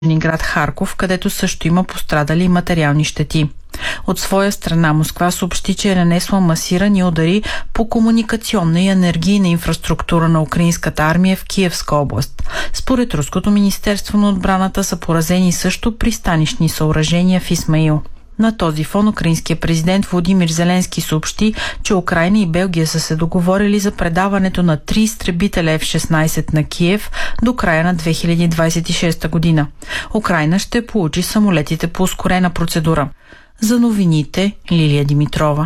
град Харков, където също има пострадали и материални щети. От своя страна Москва съобщи, че е нанесла масирани удари по комуникационна и енергийна инфраструктура на украинската армия в Киевска област. Според Руското министерство на отбраната са поразени също пристанищни съоръжения в Исмаил. На този фон украинският президент Володимир Зеленски съобщи, че Украйна и Белгия са се договорили за предаването на 3 изтребителя F-16 на Киев до края на 2026 година. Украйна ще получи самолетите по ускорена процедура. За новините Лилия Димитрова.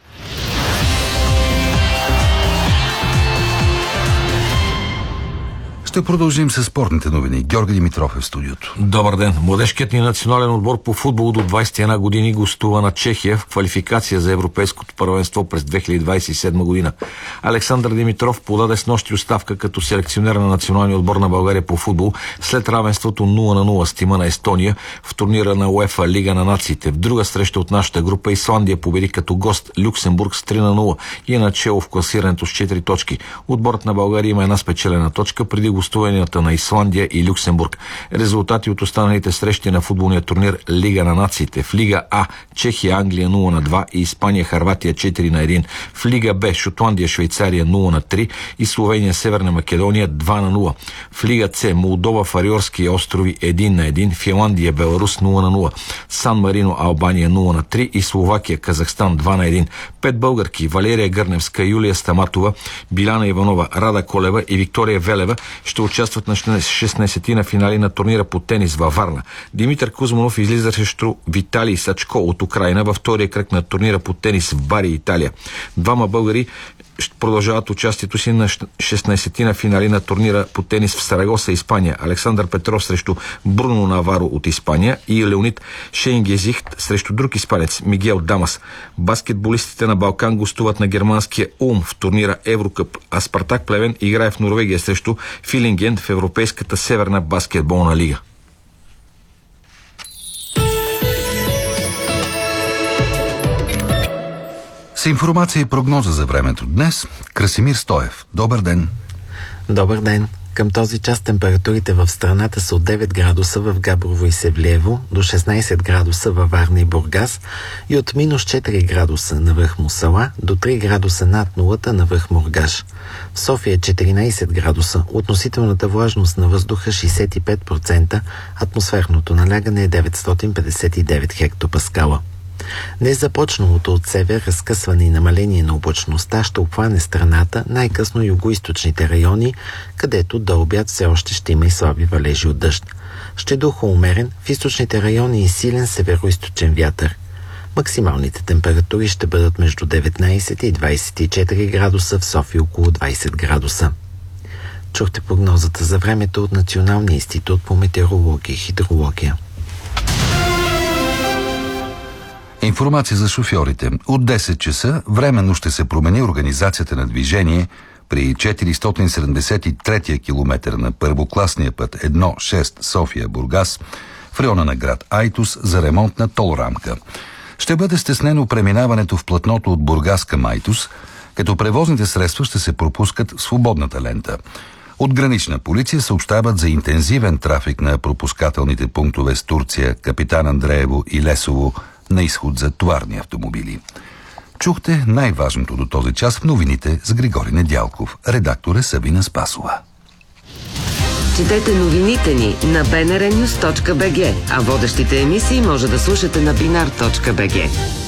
Ще продължим с спортните новини. Георги Димитров е в студиото. Добър ден. Младежкият ни национален отбор по футбол до 21 години гостува на Чехия в квалификация за Европейското първенство през 2027 година. Александър Димитров подаде снощи оставка като селекционер на националния отбор на България по футбол след равенството 0-0 с тима на Естония в турнира на УЕФА Лига на нациите. В друга среща от нашата група Исландия победи като гост Люксембург с 3-0 и е начело в класирането с 4 точки. Отборът на България има една спечелена точка преди гостуванията на Исландия и Люксембург. Резултати от останалите срещи на футболния турнир Лига на нациите. В Лига А Чехия, Англия 0-2 и Испания, Хърватия 4-1. В Лига Б Шотландия, Швейцария 0-3 и Словения, Северна Македония 2-0. В Лига С Молдова, Фариорски острови 1-1. Финландия, Беларус 0-0. Сан Марино, Албания 0-3 и Словакия, Казахстан 2-1. 5 българки Валерия Гърневска, Юлия Стаматова, Биляна Иванова, Рада Колева и Виктория Велева ще участват на 16-ти на финали на турнира по тенис във Варна. Димитър Кузманов излиза срещу Виталий Сачко от Украйна във втория кръг на турнира по тенис в Бари, Италия. Двама българи ще продължават участието си на 16-ти на финали на турнира по тенис в Сарагоса, Испания. Александър Петров срещу Бруно Наваро от Испания и Леонид Шейнгезихт срещу друг испанец Мигел Дамас. Баскетболистите на Балкан гостуват на германския Улм в турнира Еврокъп, а Спартак Плевен играе в Норвегия срещу Филинген в Европейската северна баскетболна лига. С информация и прогноза за времето днес, Красимир Стоев. Добър ден! Добър ден! Към този час температурите в страната са от 9 градуса в Габрово и Севлиево до 16 градуса във Варна и Бургас и от минус 4 градуса на връх Мусала до 3 градуса над нулата на връх Мургаш. В София 14 градуса, относителната влажност на въздуха 65%, атмосферното налягане е 959 хектопаскала. Днес започналото от север разкъсване и намаление на облачността ще обхване страната, най-късно югоизточните райони, където до обяд все още ще има и слаби валежи от дъжд. Ще духа умерен, в източните райони и силен североизточен вятър. Максималните температури ще бъдат между 19 и 24 градуса, в София около 20 градуса. Чухте прогнозата за времето от Националния институт по метеорология и хидрология. Информация за шофьорите. От 10 часа временно ще се промени организацията на движение при 473-я километър на първокласния път 1-6 София-Бургас в района на град Айтос за ремонт на толрамка. Ще бъде стеснено преминаването в платното от Бургас към Айтос, като превозните средства ще се пропускат в свободната лента. От гранична полиция съобщават за интензивен трафик на пропускателните пунктове с Турция, Капитан Андреево и Лесово на изход за товарни автомобили. Чухте най-важното до този час в новините с Григори Недялков. Редактор е Сабина Спасова. Четете новините ни на bnrnews.bg, а водещите емисии може да слушате на binar.bg.